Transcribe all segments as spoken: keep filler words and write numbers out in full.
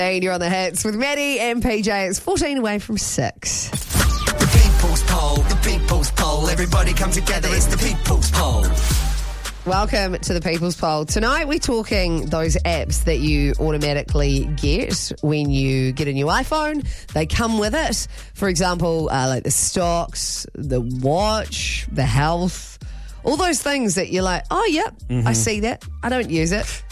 You're on the hits with Maddie and P J. It's fourteen away from six. The people's poll, the people's poll. Everybody come together, it's the people's poll. Welcome to the People's Poll. Tonight we're talking those apps that you automatically get when you get a new iPhone. They come with it. For example, uh, like the stocks, the watch, the health, all those things that you're like, oh, yep, mm-hmm. I see that. I don't use it.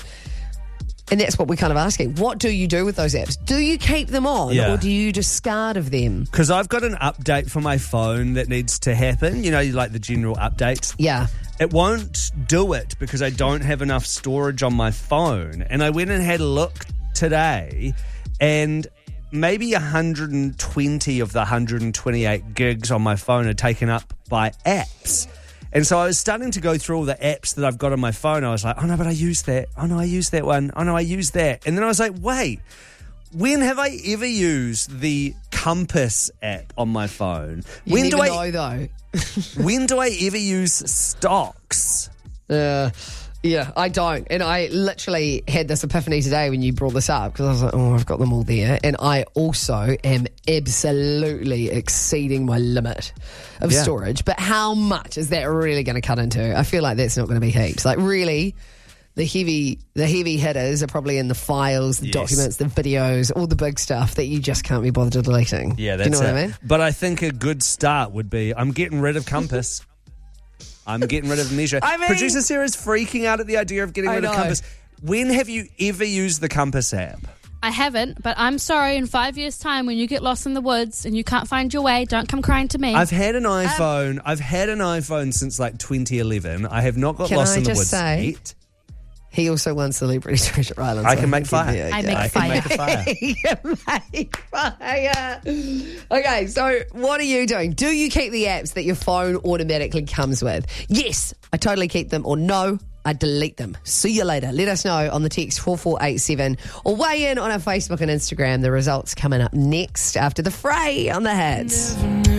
And that's what we're kind of asking. What do you do with those apps? Do you keep them on yeah. or do you discard of them? Because I've got an update for my phone that needs to happen. You know, like the general updates. Yeah. It won't do it because I don't have enough storage on my phone. And I went and had a look today and maybe one hundred twenty of the one hundred twenty-eight gigs on my phone are taken up by apps. And so I was starting to go through all the apps that I've got on my phone. I was like, oh, no, but I use that. Oh, no, I use that one. Oh, no, I use that. And then I was like, wait, when have I ever used the Compass app on my phone? You when never do I, know, though. when do I ever use stocks? Uh, yeah, I don't. And I literally had this epiphany today when you brought this up because I was like, oh, I've got them all there. And I also am absolutely exceeding my limit of yeah. storage. But how much is that really going to cut into? I feel like that's not going to be heaps. Like, really, the heavy the heavy hitters are probably in the files, the yes. documents, the videos, all the big stuff that you just can't be bothered deleting. Yeah, that's Do you know it. what I mean? But I think a good start would be I'm getting rid of Compass. I'm getting rid of Measure. I mean, Producer Sarah's freaking out at the idea of getting I rid know. of Compass. When have you ever used the Compass app? I haven't, but I'm sorry, in five years' time when you get lost in the woods and you can't find your way, don't come crying to me. I've had an iPhone. Um, I've had an iPhone since like twenty eleven. I have not got Can lost I in the just woods say, yet. He also won Celebrity Treasure Island. I so can make give fire. you a- I make I fire. can make a fire. You can make fire. Okay, so what are you doing? Do you keep the apps that your phone automatically comes with? Yes, I totally keep them, or no, I delete them. See you later. Let us know on the text four four eight seven or weigh in on our Facebook and Instagram. The results coming up next after the fray on the hits. Never knew